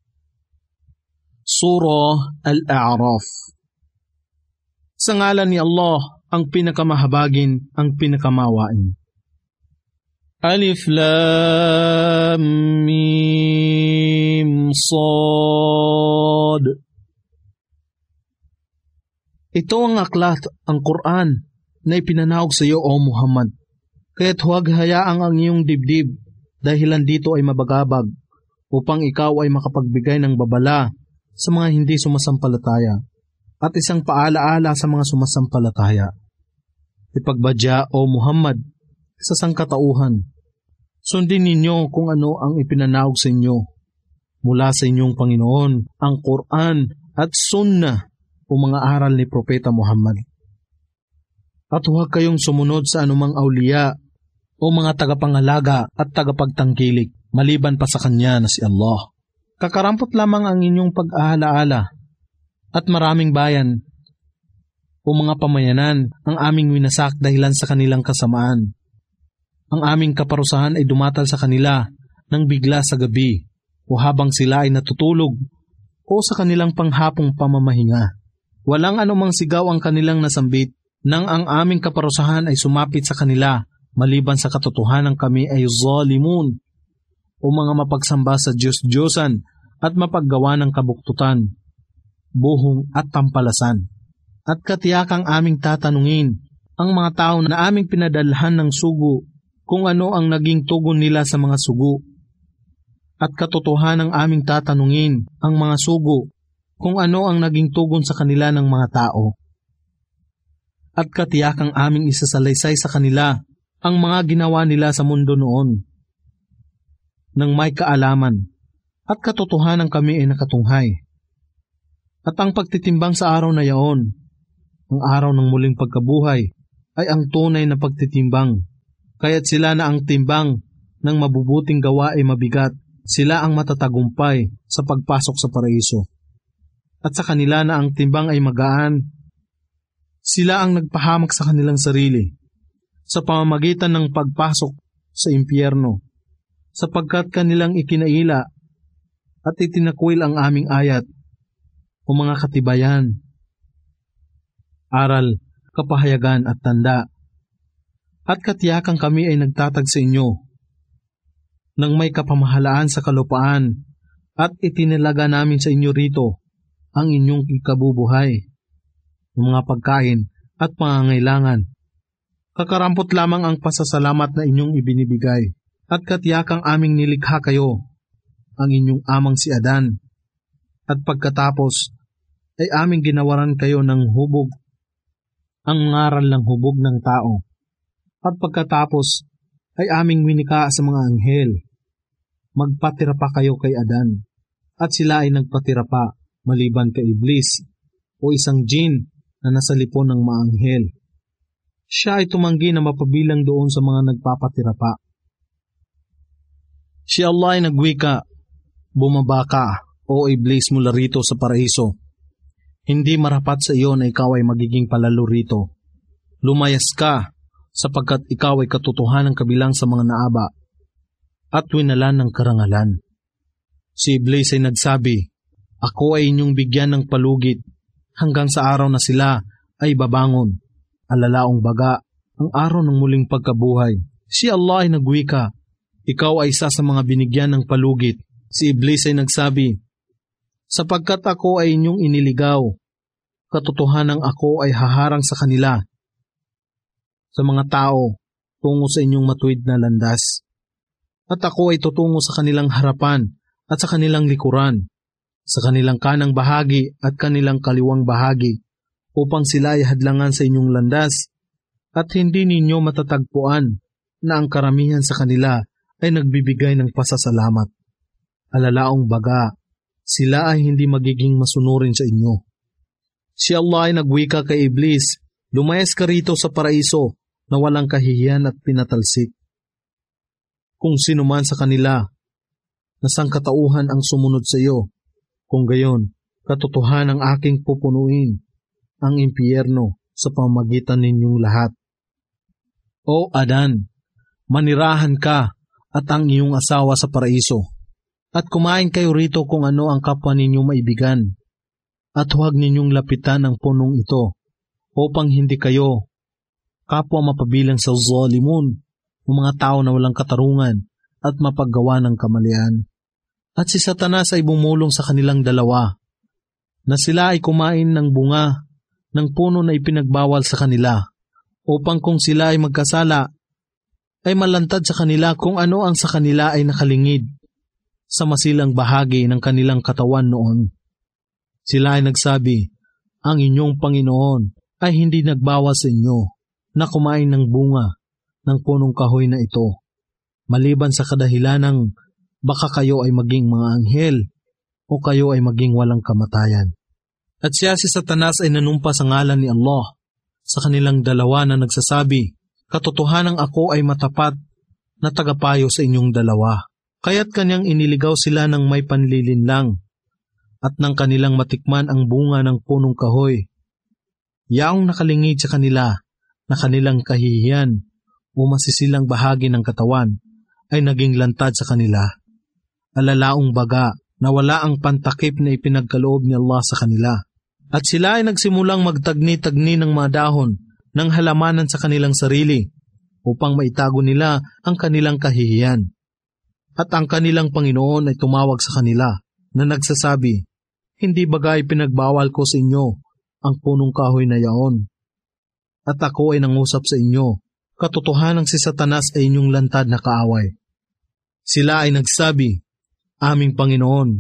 Surah Al-A'raf. Sa ngalan ni Allah, ang pinakamahabagin, ang pinakamawain. Alif Lam Mim Sad. Ito ang aklat, ang Quran, na ipinanahog sa iyo, O Muhammad. Kaya't huwag hayaang ang iyong dibdib dahilan dito ay mabagabag, upang ikaw ay makapagbigay ng babala sa mga hindi sumasampalataya, at isang paalaala sa mga sumasampalataya. Ipagbadya, O Muhammad, sa sangkatauhan, sundin ninyo kung ano ang ipinanahog sa inyo mula sa inyong Panginoon, ang Quran at Sunnah o mga aral ni Propeta Muhammad. At huwag kayong sumunod sa anumang awliya o mga tagapangalaga at tagapagtangkilik maliban pa sa Kanya na si Allah. Kakarampot lamang ang inyong pag-ahala-ala at maraming bayan o mga pamayanan ang aming winasak dahilan sa kanilang kasamaan. Ang aming kaparusahan ay dumatal sa kanila nang bigla sa gabi o habang sila ay natutulog o sa kanilang panghapong pamamahinga. Walang anumang sigaw ang kanilang nasambit nang ang aming kaparusahan ay sumapit sa kanila maliban sa katotohanan kami ay zalimun o mga mapagsamba sa Diyos-Diyosan at mapaggawa ng kabuktutan, buhong at tampalasan. At katiyakang aming tatanungin ang mga tao na aming pinadalhan ng sugo kung ano ang naging tugon nila sa mga sugo. At katotohanang aming tatanungin ang mga sugo kung ano ang naging tugon sa kanila ng mga tao. At katiyakang aming isasalaysay sa kanila ang mga ginawa nila sa mundo noon, nang may kaalaman, at katotohanan kami ay nakatunghay. At ang pagtitimbang sa araw na yaon, ang araw ng muling pagkabuhay, ay ang tunay na pagtitimbang. Kaya't sila na ang timbang ng mabubuting gawa ay mabigat, sila ang matatagumpay sa pagpasok sa paraiso. At sa kanila na ang timbang ay magaan, sila ang nagpahamak sa kanilang sarili sa pamamagitan ng pagpasok sa impyerno, sapagkat kanilang ikinaila at itinakwil ang aming ayat o mga katibayan, aral, kapahayagan at tanda. At katiyakan kami ay nagtatag sa inyo nang may kapamahalaan sa kalupaan at itinilaga namin sa inyo rito ang inyong ikabubuhay, ng mga pagkain at pangangailangan. Kakarampot lamang ang pasasalamat na inyong ibinibigay at katiyakang aming nilikha kayo, ang inyong amang si Adan, at pagkatapos ay aming ginawaran kayo ng hubog, ang ngaral ng hubog ng tao, at pagkatapos ay aming winika sa mga anghel. Magpatira pa kayo kay Adan, at sila ay nagpatira pa maliban kay Iblis o isang jin na nasa lipon ng mga anghel. Siya ay tumanggi na mapabilang doon sa mga nagpapatira pa. Si Allah ay nagwika, bumaba ka, o Iblis, mula rito sa paraiso. Hindi marapat sa iyo na ikaw ay magiging palalo rito. Lumayas ka, sapagkat ikaw ay katotohanan kabilang sa mga naaba, at winalan ng karangalan. Si Iblis ay nagsabi, ako ay inyong bigyan ng palugit, hanggang sa araw na sila ay babangon, alalaong baga, ang araw ng muling pagkabuhay. Si Allah ay nagwika, ikaw ay isa sa mga binigyan ng palugit. Si Iblis ay nagsabi, sapagkat ako ay inyong iniligaw, katotohanang ako ay haharang sa kanila, sa mga tao, tungo sa inyong matuwid na landas. At ako ay tutungo sa kanilang harapan at sa kanilang likuran, sa kanilang kanang bahagi at kanilang kaliwang bahagi, upang sila ay hadlangan sa inyong landas, at hindi ninyo matatagpuan na ang karamihan sa kanila ay nagbibigay ng pasasalamat. Alalaong baga, sila ay hindi magiging masunurin sa inyo. Si Allah ay nagwika kay Iblis, lumayas ka rito sa paraiso na walang kahihiyan at pinatalsik. Kung sino man sa kanila, na sangkatauhan ang sumunod sa iyo, kung gayon, katotohanan ang aking pupunuin ang impyerno sa pamamagitan ninyong lahat. O Adan, manirahan ka at ang iyong asawa sa paraiso, at kumain kayo rito kung ano ang kapwa ninyong maibigan, at huwag ninyong lapitan ang punong ito, upang hindi kayo kapwa mapabilang sa zalimun, o mga tao na walang katarungan at mapaggawa ng kamalian. At si Satanas ay bumulong sa kanilang dalawa, na sila ay kumain ng bunga ng puno na ipinagbawal sa kanila, upang kung sila ay magkasala, ay malantad sa kanila kung ano ang sa kanila ay nakalingid sa masilang bahagi ng kanilang katawan noon. Sila ay nagsabi, ang inyong Panginoon ay hindi nagbawas sa inyo na kumain ng bunga ng punong kahoy na ito, maliban sa kadahilanang baka kayo ay maging mga anghel o kayo ay maging walang kamatayan. At siya si Satanas ay nanumpa sa ngalan ni Allah sa kanilang dalawa na nagsasabi, katotohanang ako ay matapat na tagapayo sa inyong dalawa. Kaya't kanyang iniligaw sila ng may panlilinlang at nang kanilang matikman ang bunga ng punong kahoy, yaong nakalingid sa kanila na kanilang kahihiyan o masisilang bahagi ng katawan ay naging lantad sa kanila. Alalaong baga na wala ang pantakip na ipinagkaloob ni Allah sa kanila. At sila ay nagsimulang magtagni-tagni ng mga dahon ng halamanan sa kanilang sarili upang maitago nila ang kanilang kahihiyan. At ang kanilang Panginoon ay tumawag sa kanila na nagsasabi, hindi bagay pinagbawal ko sa inyo ang punong kahoy na yaon. At ako ay nangusap sa inyo, katotohanang si Satanas ay inyong lantad na kaaway. Sila ay nagsabi, aming Panginoon,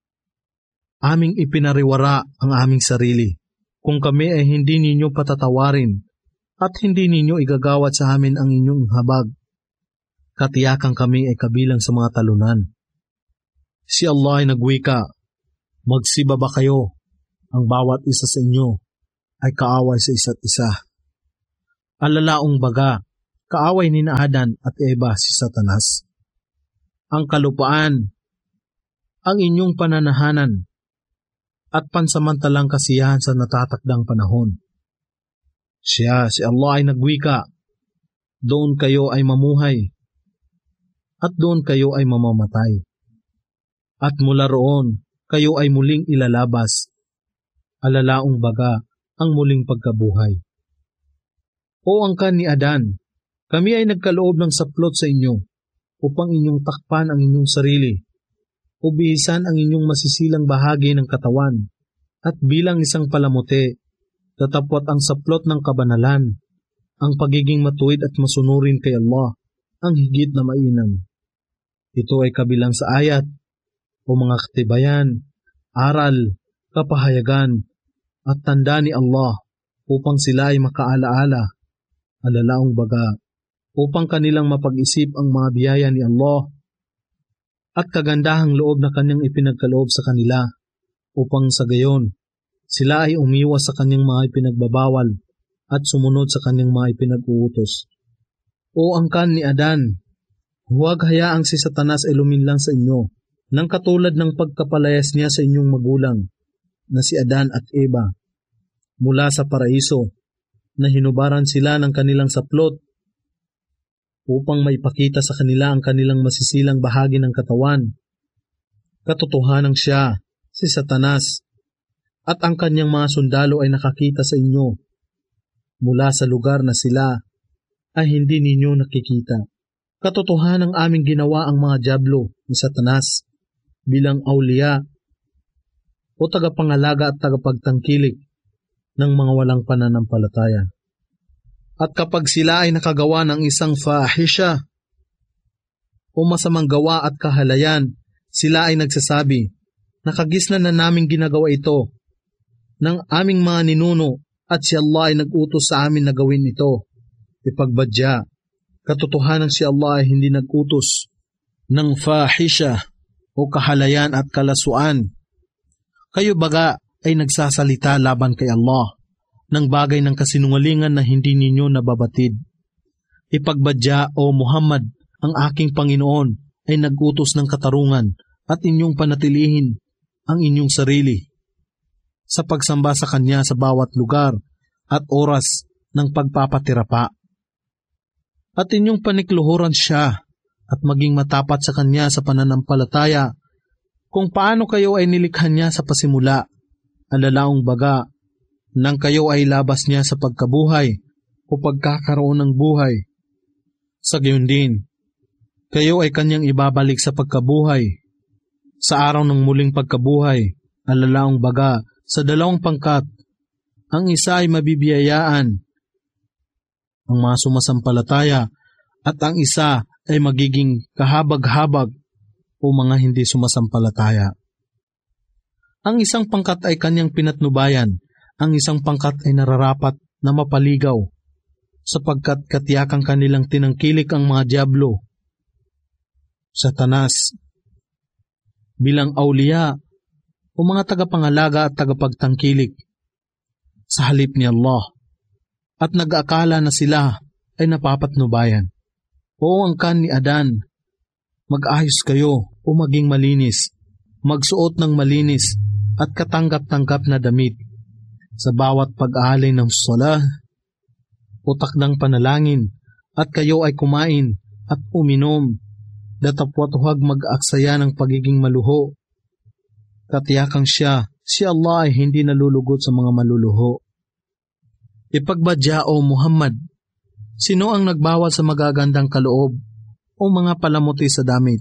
aming ipinariwara ang aming sarili, kung kami ay hindi ninyo patatawarin at hindi ninyo igagawat sa amin ang inyong habag, katiyakan kami ay kabilang sa mga talunan. Si Allah ay nagwika, magsiba ba kayo? Ang bawat isa sa inyo ay kaaway sa isa't isa. Alalaong baga, kaaway ni Adan at Eva si Satanas. Ang kalupaan, ang inyong pananahanan, at pansamantalang kasiyahan sa natatakdang panahon. Siya, si Allah ay nagwika, doon kayo ay mamuhay, at doon kayo ay mamamatay. At mula roon, kayo ay muling ilalabas, alalaong baga ang muling pagkabuhay. O angkan ni Adan, kami ay nagkaloob ng saplot sa inyo, upang inyong takpan ang inyong sarili, o bihisan ang inyong masisilang bahagi ng katawan, at bilang isang palamuti, tatapwat ang saplot ng kabanalan, ang pagiging matuwid at masunurin kay Allah, ang higit na mainam. Ito ay kabilang sa ayat, o mga katibayan, aral, kapahayagan, at tanda ni Allah upang sila ay makaalaala, alalaong baga, upang kanilang mapag-isip ang mga biyaya ni Allah at kagandahang loob na kanyang ipinagkaloob sa kanila, upang sa gayon, sila ay umiwas sa kanyang mga ipinagbabawal at sumunod sa kanyang mga ipinag-uutos. O angkan ni Adan, huwag hayaang si Satanas ay luminlang sa inyo, nang katulad ng pagkapalayas niya sa inyong magulang, na si Adan at Eva, mula sa paraiso, na hinubaran sila ng kanilang saplot, upang maipakita sa kanila ang kanilang masisilang bahagi ng katawan. Katotohanang siya, si Satanas, at ang kanyang mga sundalo ay nakakita sa inyo, mula sa lugar na sila ay hindi ninyo nakikita. Katotohanang aming ginawa ang mga dyablo ni Satanas bilang awliya o tagapangalaga at tagapagtangkilik ng mga walang pananampalataya. At kapag sila ay nakagawa ng isang fahisha o masamang gawa at kahalayan, sila ay nagsasabi, nakagisnan na naming ginagawa ito ng aming mga ninuno at si Allah ay nag-utos sa amin na gawin ito. Ipagbadya, katotohanan si Allah ay hindi nag-utos ng fahisha o kahalayan at kalasuan. Kayo baga ay nagsasalita laban kay Allah ng bagay ng kasinungalingan na hindi ninyo nababatid. Ipagbadya, o Muhammad, ang aking Panginoon ay nag-utos ng katarungan at inyong panatilihin ang inyong sarili sa pagsamba sa Kanya sa bawat lugar at oras ng pagpapatirapa. At inyong panikluhuran siya at maging matapat sa Kanya sa pananampalataya kung paano kayo ay nilikha niya sa pasimula, alalaong baga, nang kayo ay labas niya sa pagkabuhay o pagkakaroon ng buhay. Sa gayon din, kayo ay Kanyang ibabalik sa pagkabuhay sa araw ng muling pagkabuhay, alalaong baga, sa dalawang pangkat. Ang isa ay mabibiyayaan, ang mga sumasampalataya, at ang isa ay magiging kahabag-habag o mga hindi sumasampalataya. Ang isang pangkat ay Kanyang pinatnubayan, ang isang pangkat ay nararapat na mapaligaw, sapagkat katiyakang kanilang tinangkilik ang mga dyablo, Satanas, bilang awliya o mga tagapangalaga at tagapagtangkilik sa halip ni Allah, at nag-akala na sila ay napapatnubayan. O angkan ni Adan, mag-ayos kayo o maging malinis, magsuot ng malinis at katanggap-tanggap na damit sa bawat pag-aalay ng salah o takdang panalangin, at kayo ay kumain at uminom, datapwat huwag mag-aksaya ng pagiging maluho. Katiyakang siya, si Allah ay hindi nalulugot sa mga maluluho. Ipagbadya, o Muhammad, sino ang nagbawal sa magagandang kaloob o mga palamuti sa damit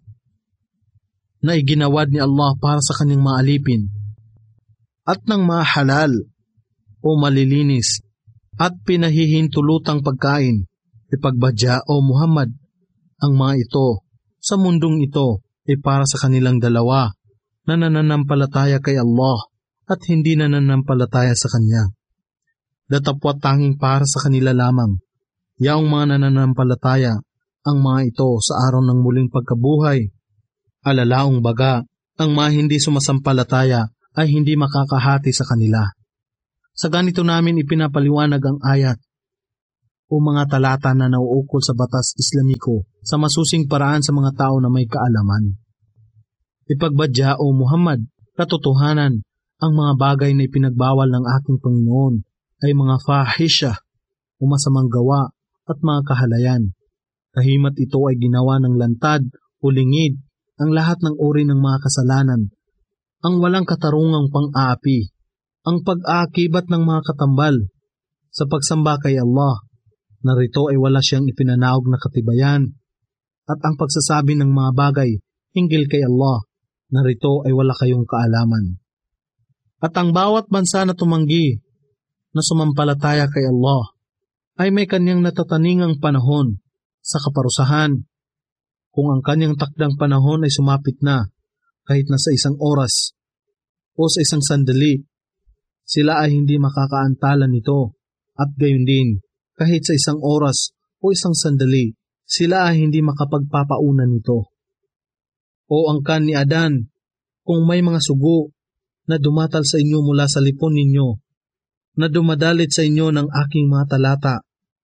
na iginawad ni Allah para sa kanyang mga alipin, at ng mga halal o malilinis at pinahihintulutang pagkain? Ipagbadya, o Muhammad, ang mga ito sa mundong ito ay para sa kanilang dalawa na nananampalataya kay Allah at hindi nananampalataya sa Kanya. Datapwat tanging para sa kanila lamang, yaong mga nananampalataya, ang mga ito sa araw ng muling pagkabuhay, alalaong baga ang mga hindi sumasampalataya ay hindi makakahati sa kanila. Sa ganito namin ipinapaliwanag ang ayat o mga talata na nauukol sa batas Islamiko sa masusing paraan sa mga tao na may kaalaman. Ipagbadya o Muhammad, katotohanan, ang mga bagay na ipinagbawal ng aking Panginoon ay mga fahisha o masamang gawa at mga kahalayan. Kahimat ito ay ginawa ng lantad o lingid ang lahat ng uri ng mga kasalanan, ang walang katarungang pang-aapi, ang pag-aakibat ng mga katambal sa pagsamba kay Allah, narito ay wala siyang ipinanaog na katibayan, at ang pagsasabi ng mga bagay hinggil kay Allah, narito ay wala kayong kaalaman. At ang bawat bansa na tumanggi na sumampalataya kay Allah ay may kanyang natataningang panahon sa kaparusahan. Kung ang kanyang takdang panahon ay sumapit na, kahit na sa isang oras o sa isang sandali, sila ay hindi makakaantala nito, at gayon din, kahit sa isang oras o isang sandali, sila ay hindi makapagpapauna nito. O angkan ni Adan, kung may mga sugo na dumatal sa inyo mula sa lipon ninyo, na dumadalit sa inyo ng aking mga talata.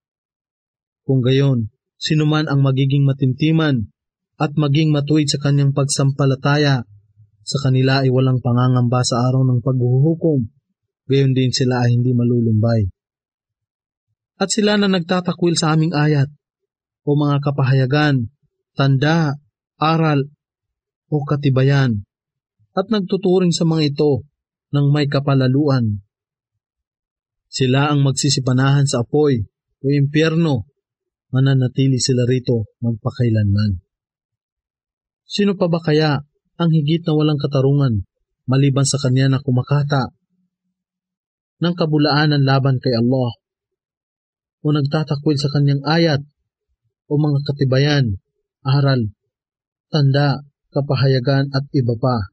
Kung gayon, sino man ang magiging matimtiman at maging matuwid sa kanyang pagsampalataya, sa kanila ay walang pangangamba sa araw ng paghuhukom, gayon din sila ay hindi malulumbay. At sila na nagtatakwil sa aming ayat, o mga kapahayagan, tanda, aral, o katibayan, at nagtuturing sa mga ito ng may kapalaluan. Sila ang magsisipanahan sa apoy o impyerno, mananatili sila rito magpakailanman. Sino pa ba kaya ang higit na walang katarungan maliban sa kanya na kumakata ng kabulaanan laban kay Allah o nagtatakwil sa kanyang ayat o mga katibayan, aral, tanda, kapahayagan at iba pa?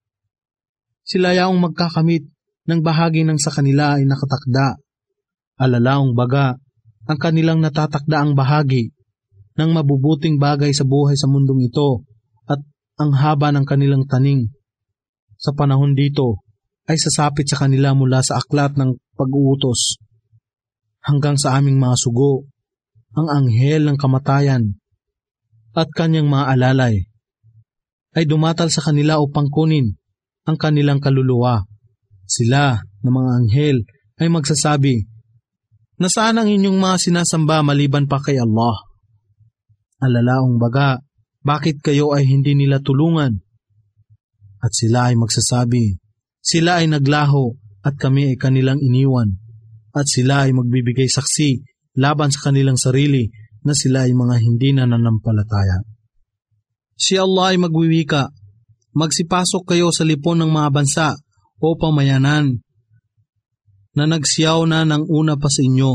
Sila yaong magkakamit ng bahagi ng sa kanila ay nakatakda. Alalaong baga ang kanilang natatakdaang bahagi ng mabubuting bagay sa buhay sa mundong ito at ang haba ng kanilang taning sa panahon dito ay sasapit sa kanila mula sa aklat ng pag-uutos hanggang sa aming mga sugo, ang anghel ng kamatayan at kanyang mga alalay ay dumatal sa kanila upang kunin ang kanilang kaluluwa. Sila na mga anghel ay magsasabi, nasaan ang inyong mga sinasamba maliban pa kay Allah? Alalaong baga, bakit kayo ay hindi nila tulungan? At sila ay magsasabi, sila ay naglaho at kami ay kanilang iniwan. At sila ay magbibigay saksi laban sa kanilang sarili na sila ay mga hindi nananampalataya. Si Allah ay magwiwika, magsipasok kayo sa lipon ng mga bansa o pamayanan na nagsiyaw na ng una pa sa inyo,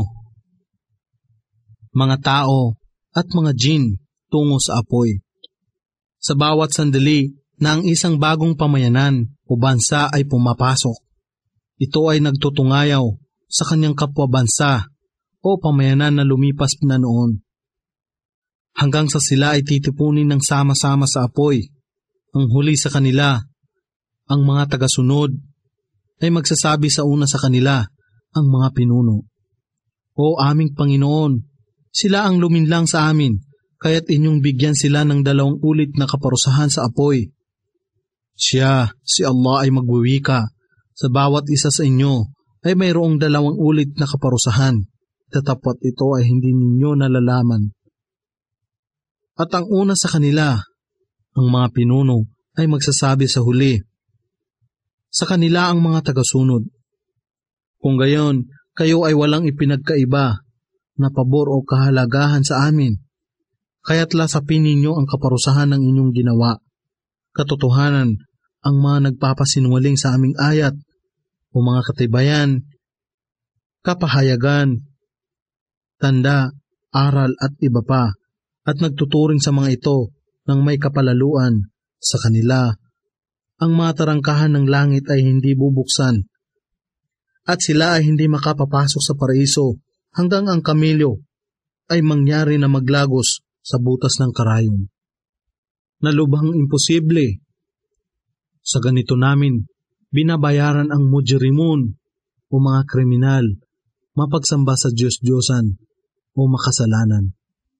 mga tao at mga jin tungo sa apoy. Sa bawat sandali na ang isang bagong pamayanan o bansa ay pumapasok, ito ay nagtutungayaw sa kanyang kapwa bansa o pamayanan na lumipas na noon, hanggang sa sila ay titipunin ng sama-sama sa apoy. Ang huli sa kanila, ang mga tagasunod, ay magsasabi sa una sa kanila, ang mga pinuno, o aming Panginoon, sila ang luminlang sa amin, kaya't inyong bigyan sila ng dalawang ulit na kaparusahan sa apoy. Siya, si Allah ay magwiwika, sa bawat isa sa inyo ay mayroong dalawang ulit na kaparusahan, tatapat ito ay hindi ninyo nalalaman. At ang una sa kanila, ang mga pinuno, ay magsasabi sa huli, sa kanila ang mga tagasunod, kung gayon, kayo ay walang ipinagkaiba na pabor o kahalagahan sa amin, kaya't lasapin ninyo ang kaparusahan ng inyong ginawa. Katotohanan, ang mga nagpapasinungaling sa aming ayat o mga katibayan, kapahayagan, tanda, aral at iba pa, at nagtuturing sa mga ito ng may kapalaluan sa kanila, ang mga tarangkahan ng langit ay hindi bubuksan, at sila ay hindi makapapasok sa paraiso hanggang ang kamilyo ay mangyari na maglagos sa butas ng karayom. Na lubhang imposible Sa ganito namin, binabayaran ang mujrimun o mga kriminal, mapagsamba sa Diyos-Diyosan o makasalanan.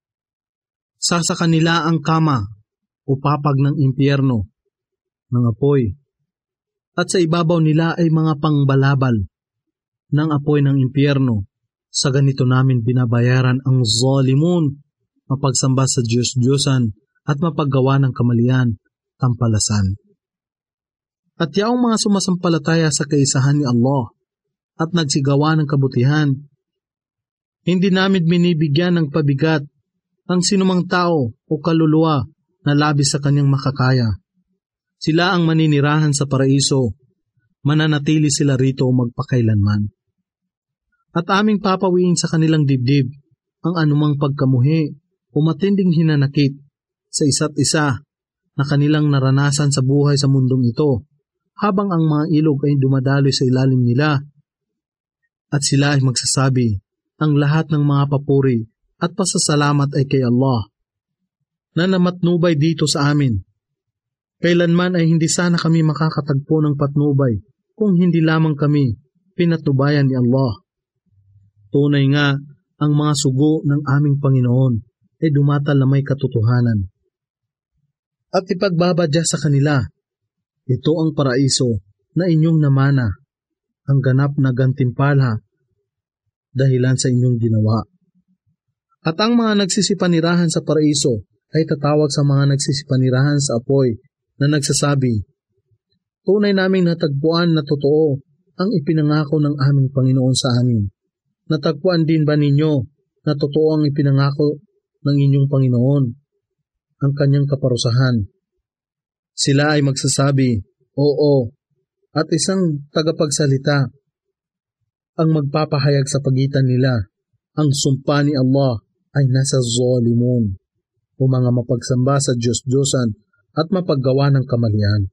Sasa kanila ang kama o papag ng impyerno, ng apoy, at sa ibabaw nila ay mga pangbalabal ng apoy ng impyerno. Sa ganito namin binabayaran ang zalimun, mapagsamba sa Diyos-Diyosan at mapaggawa ng kamalian, tampalasan. At yaong mga sumasampalataya sa kaisahan ni Allah at nagsigawa ng kabutihan, hindi namin binibigyan ng pabigat ang sinumang tao o kaluluwa na labis sa kanyang makakaya. Sila ang maninirahan sa paraiso, mananatili sila rito o magpakailanman. At aming papawiin sa kanilang dibdib ang anumang pagkamuhi o matinding hinanakit sa isa't isa na kanilang naranasan sa buhay sa mundong ito, habang ang mga ilog ay dumadaloy sa ilalim nila. At sila ay magsasabi, ang lahat ng mga papuri at pasasalamat ay kay Allah, na namatnubay dito sa amin. Kailanman ay hindi sana kami makakatagpo ng patnubay kung hindi lamang kami pinatnubayan ni Allah. Tunay nga, ang mga sugo ng aming Panginoon ay dumatal na may katotohanan. At ipagbabadya sa kanila, ito ang paraiso na inyong namana, ang ganap na gantimpala dahilan sa inyong ginawa. At ang mga nagsisipanirahan sa paraiso ay tatawag sa mga nagsisipanirahan sa apoy na nagsasabi, tunay naming natagpuan na totoo ang ipinangako ng aming Panginoon sa amin. Natagpuan din ba ninyo na totoo ang ipinangako ng inyong Panginoon, ang kanyang kaparusahan? Sila ay magsasabi, oo, at isang tagapagsalita ang magpapahayag sa pagitan nila. Ang sumpa ni Allah ay nasa zalimun o mga mapagsamba sa Diyos-Diyosan at mapaggawa ng kamalian.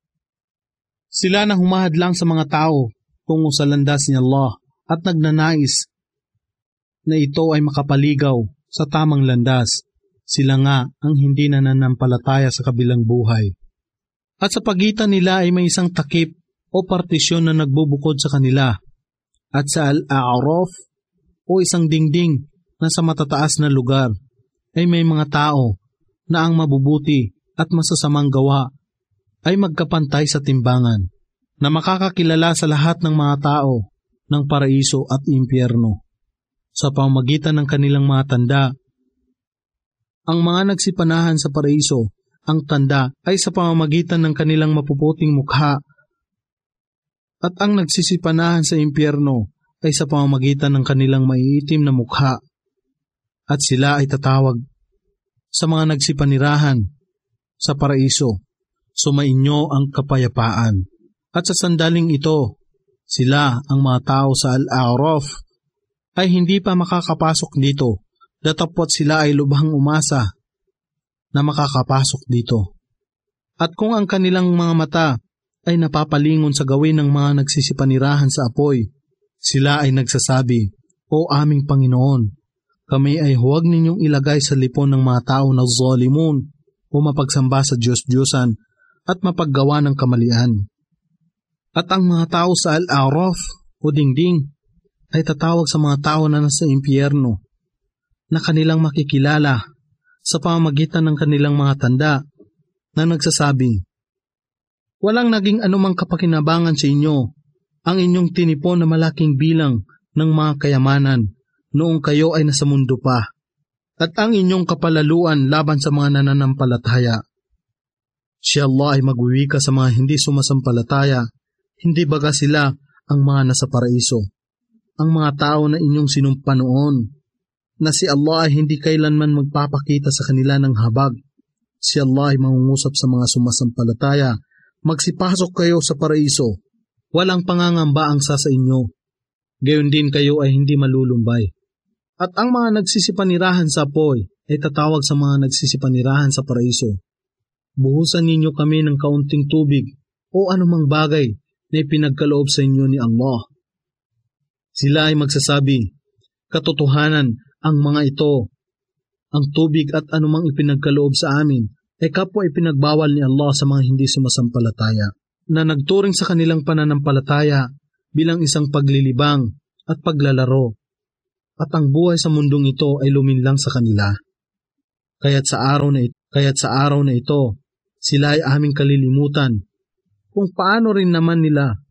Sila na humahadlang sa mga tao tungo sa landas ni Allah at nagnanais na ito ay makapaligaw sa tamang landas. Sila nga ang hindi nananampalataya sa kabilang buhay. At sa pagitan nila ay may isang takip o partisyon na nagbubukod sa kanila. At sa Al-A'raf o isang dingding na sa matataas na lugar ay may mga tao na ang mabubuti at masasamang gawa ay magkapantay sa timbangan, na makakakilala sa lahat ng mga tao ng paraiso at impyerno sa pamamagitan ng kanilang mga tanda. Ang mga nagsipanahan sa paraiso, ang tanda ay sa pamamagitan ng kanilang mapuputing mukha, at ang nagsisipanahan sa impyerno ay sa pamamagitan ng kanilang maiitim na mukha. At sila ay tatawag sa mga nagsipanirahan sa paraiso, sumainyo ang kapayapaan. At sa sandaling ito, sila ang mga tao sa Al-A'raf ay hindi pa makakapasok dito, datapwat sila ay lubhang umasa na makakapasok dito. At kung ang kanilang mga mata ay napapalingon sa gawin ng mga nagsisipanirahan sa apoy, sila ay nagsasabi, O aming Panginoon, kami ay huwag ninyong ilagay sa lipon ng mga tao na zalimun o mapagsamba sa Diyos-Diyosan at mapaggawa ng kamalian. At ang mga tao sa Al-A'raf o dingding ay tatawag sa mga tao na nasa impyerno na kanilang makikilala sa pamamagitan ng kanilang mga tanda na nagsasabi, walang naging anumang kapakinabangan sa inyo ang inyong tinipon na malaking bilang ng mga kayamanan noong kayo ay nasa mundo pa, at ang inyong kapalaluan laban sa mga nananampalataya. Si Allah ay magwiwika sa mga hindi sumasampalataya, hindi baga sila ang mga nasa paraiso, ang mga tao na inyong sinumpa noon, na si Allah ay hindi kailanman magpapakita sa kanila ng habag. Si Allah ay mangungusap sa mga sumasampalataya, magsipasok kayo sa paraiso, walang pangangamba ang sa sa inyo, gayon din kayo ay hindi malulumbay. At ang mga nagsisipanirahan sa apoy ay tatawag sa mga nagsisipanirahan sa paraiso, buhusan ninyo kami ng kaunting tubig o anumang bagay na ipinagkaloob sa inyo ni Allah. Sila ay magsasabi, katotohanan ang mga ito, ang tubig at anumang ipinagkaloob sa amin ay kapwa ipinagbawal ni Allah sa mga hindi sumasampalataya. na nagturing sa kanilang pananampalataya bilang isang paglilibang at paglalaro, at ang buhay sa mundong ito ay luminlang sa kanila. Kaya't sa araw na ito, kaya't sa araw na ito, sila ay aming kalilimutan kung paano rin naman nila